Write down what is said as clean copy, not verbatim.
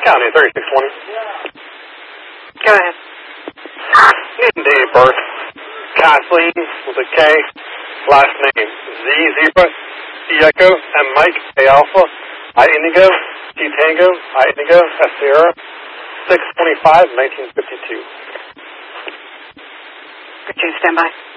County 3620. Go ahead. Need and date of birth. Kathleen with a K. Last name Z Zebra, C Echo, M Mike, A Alpha, I Indigo, T Tango, I Indigo, S Sierra, 6/25/1952. Okay, stand by.